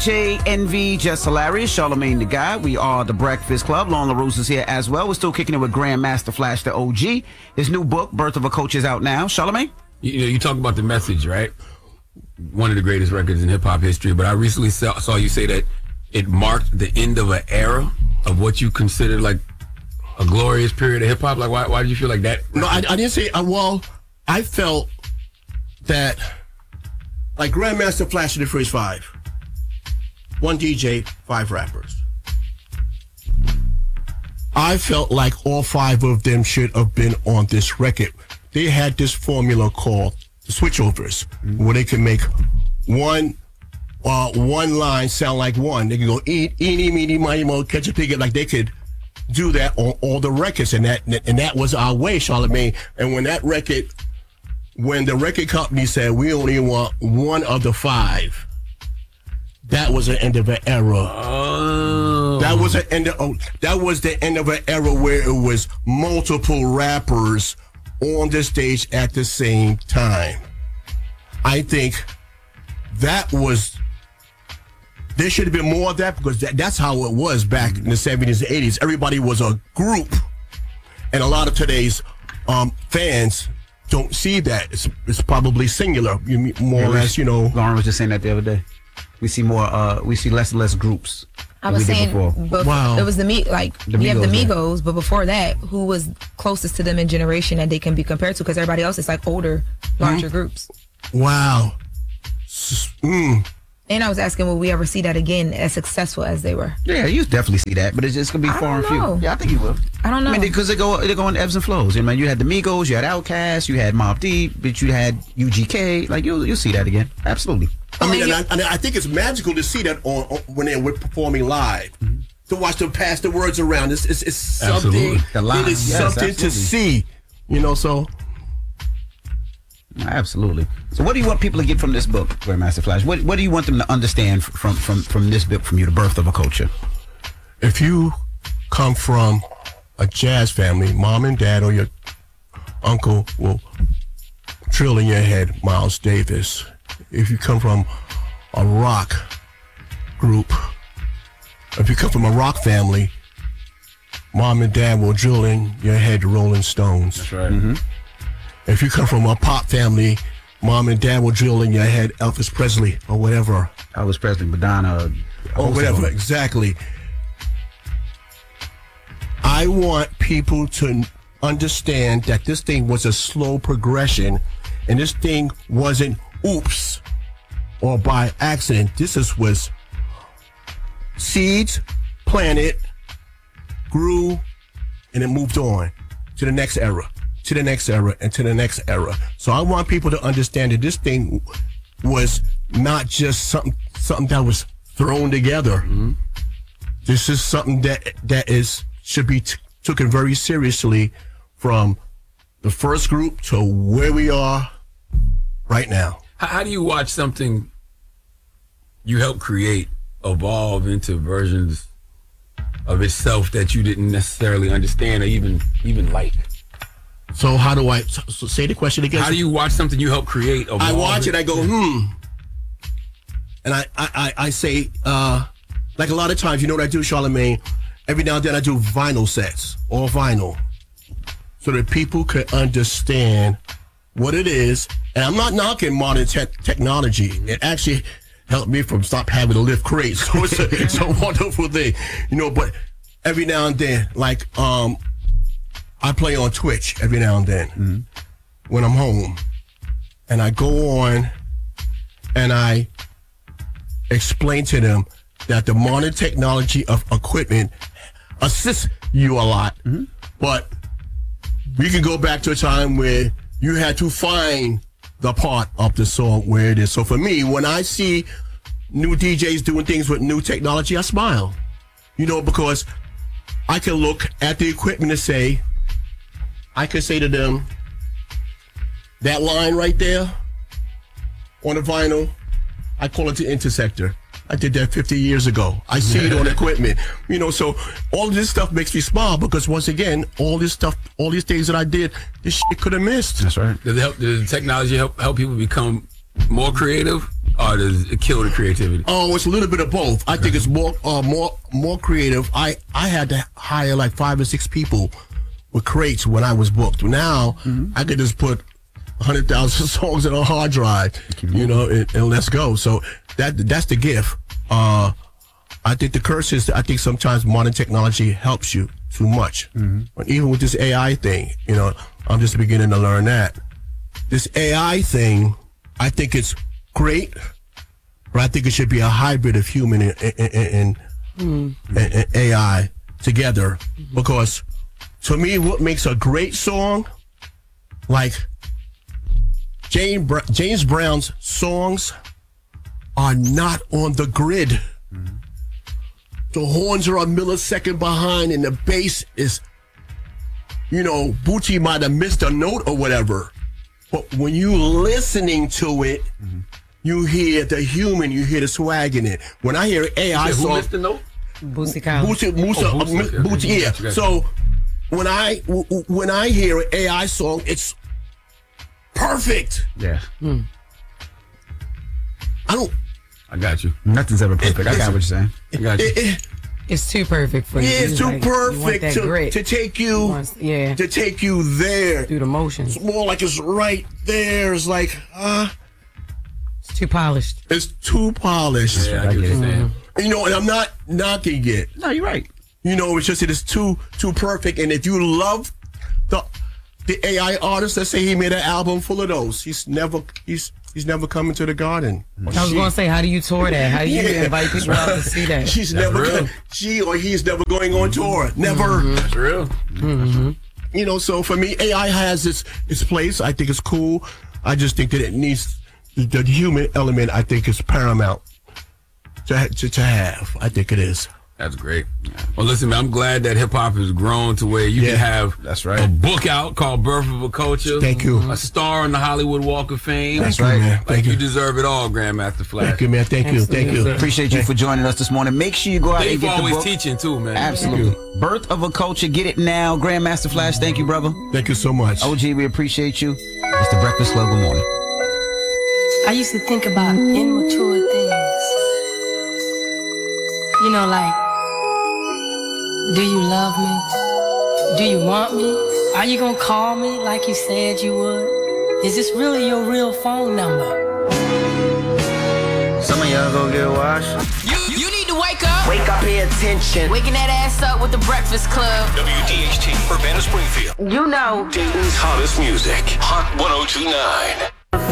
DJ Envy, Just Hilarious, Charlamagne the Guy. We are the Breakfast Club. Lon LaRosa is here as well. We're still kicking it with Grandmaster Flash, the OG. His new book, Birth of a Coach, is out now. Charlamagne? You talk about The Message, right? One of the greatest records in hip-hop history. But I recently saw you say that it marked the end of an era of what you considered like a glorious period of hip-hop. Like, why did you feel like that? No, I didn't say, I felt that, like Grandmaster Flash and the Furious Five. One DJ, 5 rappers. I felt like all 5 of them should have been on this record. They had this formula called switchovers, where they can make one line sound like one. They can go eeny, meeny, miny, mo, catch a pig. Like they could do that on all the records, and that was our way, Charlamagne. And when the record company said we only want one of the 5, that was the end of an era. Oh. That was the end of an era where it was multiple rappers on the stage at the same time. I think there should have been more of that, because that's how it was back in the 70s and 80s. Everybody was a group, and a lot of today's fans don't see that. It's probably singular, more or less, Lauren was just saying that the other day. We see less and less groups. I was saying, wow. It was the Migos, but before that, who was closest to them in generation that they can be compared to? Because everybody else is like older, larger groups. Wow. And I was asking, will we ever see that again as successful as they were? Yeah, you definitely see that, but it's just gonna be far and few. Yeah, I think you will. I don't know. I mean, because they go in ebbs and flows. I mean, you had the Migos, you had Outkast, you had Mobb Deep, but you had UGK. Like you'll see that again. Absolutely. I mean, and I think it's magical to see that on when we're performing live. Mm-hmm. To watch them pass the words around, it's something. It is something to see. So. Absolutely. So what do you want people to get from this book, Grandmaster Flash? What do you want them to understand from this book, from you, The Birth of a Culture? If you come from a jazz family, mom and dad or your uncle will drill in your head Miles Davis. If you come from a rock group, if you come from a rock family, mom and dad will drill in your head the Rolling Stones. That's right. Mm-hmm. If you come from a pop family, mom and dad will drill in your head Elvis Presley or whatever. Elvis Presley, Madonna. Or whatever, exactly. I want people to understand that this thing was a slow progression, and this thing wasn't oops or by accident. This was seeds planted, grew, and it moved on to the next era. To the next era and to the next era. So I want people to understand that this thing was not just something that was thrown together. Mm-hmm. This is something that should be taken very seriously, from the first group to where we are right now. How do you watch something you helped create evolve into versions of itself that you didn't necessarily understand or even like? So how do I say the question again? How do you watch something you help create? I watch it, I go, and I say, like a lot of times, you know what I do, Charlamagne? Every now and then I do vinyl sets, all vinyl, so that people could understand what it is. And I'm not knocking modern technology. It actually helped me from stop having to lift crates. So it's a wonderful thing, but every now and then, like, I play on Twitch every now and then when I'm home, and I go on and I explain to them that the modern technology of equipment assists you a lot, but we can go back to a time where you had to find the part of the song where it is. So for me, when I see new DJs doing things with new technology, I smile, because I can look at the equipment and say, I could say to them, that line right there on the vinyl, I call it the intersector. I did that 50 years ago. I see it on equipment. So all of this stuff makes me smile, because once again, all this stuff, all these things that I did, this shit could have missed. That's right. Did the technology help people become more creative? or does it kill the creativity? Oh, it's a little bit of both. I think it's more creative. I had to hire like 5 or 6 people with crates when I was booked. Now I could just put 100,000 songs in a hard drive, and let's go. So that's the gift. I think the curse is I think sometimes modern technology helps you too much. But even with this AI thing, I'm just beginning to learn that. This AI thing, I think it's great, but I think it should be a hybrid of human and AI together. Because to me, what makes a great song, like James Brown's songs, are not on the grid. The horns are a millisecond behind, and the bass is, Bucci might have missed a note or whatever. But when you listening to it, you hear the human, you hear the swag in it. When I hear AI Who song, missed the note? Boosie Collins. Boosie, yeah. Okay. So when I hear an AI song, it's perfect. Yeah. I got you. Nothing's ever perfect. I got what you're saying. I got you. It's too perfect for you. Yeah, it's too like, you want perfect that grit. to take you to take you there. Through the motions. It's more like it's right there. It's like It's too polished. it's too polished. Yeah, I get what you're saying. And I'm not knocking it. No, you're right. It's just it is too perfect. And if you love the AI artist, let's say he made an album full of those, he's never coming to the garden. I was going to say, how do you tour that? How do you invite people out to see that? She's That's never real. she or he's never going on tour. Never. That's real. So for me, AI has its place. I think it's cool. I just think that it needs the human element. I think is paramount to have. I think it is. That's great. Well, listen, man, I'm glad that hip hop has grown to where you can have That's right. a book out called Birth of a Culture. Thank you. A star on the Hollywood Walk of Fame. That's right, man. Like Thank you you. deserve it all, Grandmaster Flash. Thank you, man. Thank you. Thank you. Appreciate you for joining us this morning. Make sure you go out and Dave get the always book. teaching too, man. Absolutely. Birth of a Culture. Get it now. Grandmaster Flash, thank you, brother. Thank you so much. OG, we appreciate you. It's the Breakfast Club. Good morning. I used to think about immature things. Like, do you love me? Do you want me? Are you gonna call me like you said you would? Is this really your real phone number? Some of y'all go get washed. You need to wake up. Wake up, pay attention. Waking that ass up with the Breakfast Club. WDHT, Urbana Springfield. You know. Dayton's hottest music. Hot 102.9.